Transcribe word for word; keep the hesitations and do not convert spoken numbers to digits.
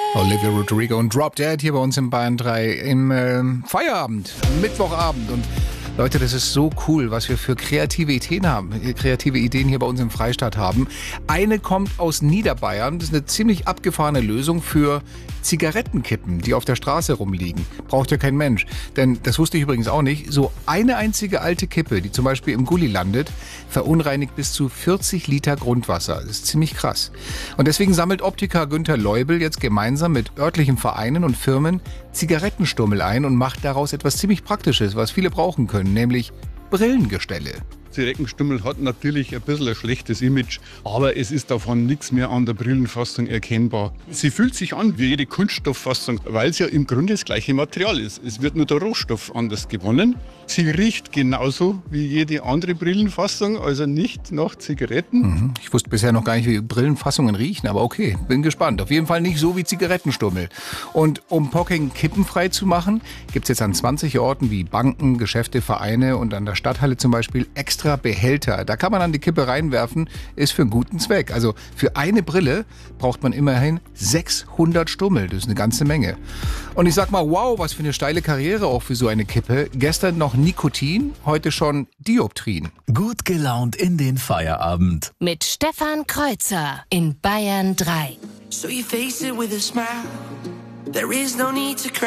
Olivia Rodrigo und Drop Dead hier bei uns im Bayern drei im äh, Feierabend, Mittwochabend. Und Leute, das ist so cool, was wir für kreative Ideen haben, kreative Ideen hier bei uns im Freistaat haben. Eine kommt aus Niederbayern. Das ist eine ziemlich abgefahrene Lösung für Zigarettenkippen, die auf der Straße rumliegen. Braucht ja kein Mensch. Denn, das wusste ich übrigens auch nicht, so eine einzige alte Kippe, die zum Beispiel im Gully landet, verunreinigt bis zu vierzig Liter Grundwasser. Das ist ziemlich krass. Und deswegen sammelt Optiker Günther Leubel jetzt gemeinsam mit örtlichen Vereinen und Firmen Zigarettenstummel ein und macht daraus etwas ziemlich Praktisches, was viele brauchen können, nämlich Brillengestelle. Zigarettenstummel hat natürlich ein bisschen ein schlechtes Image, aber es ist davon nichts mehr an der Brillenfassung erkennbar. Sie fühlt sich an wie jede Kunststofffassung, weil es ja im Grunde das gleiche Material ist. Es wird nur der Rohstoff anders gewonnen. Sie riecht genauso wie jede andere Brillenfassung, also nicht nach Zigaretten. Mhm. Ich wusste bisher noch gar nicht, wie Brillenfassungen riechen, aber okay, bin gespannt. Auf jeden Fall nicht so wie Zigarettenstummel. Und um Pocking kippenfrei zu machen, gibt es jetzt an zwanzig Orten wie Banken, Geschäfte, Vereine und an der Stadthalle zum Beispiel extra Behälter. Da kann man dann die Kippe reinwerfen, ist für einen guten Zweck. Also für eine Brille braucht man immerhin sechshundert Stummel. Das ist eine ganze Menge. Und ich sag mal, wow, was für eine steile Karriere auch für so eine Kippe. Gestern noch Nikotin, heute schon Dioptrin. Gut gelaunt in den Feierabend. Mit Stefan Kreuzer in Bayern drei. So you face it with a smile. There is no need to cry.